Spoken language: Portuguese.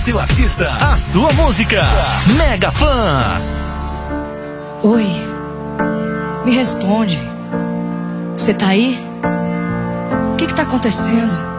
Seu artista, a sua música. Mega Fã. Oi, me responde. Você tá aí? O que tá acontecendo?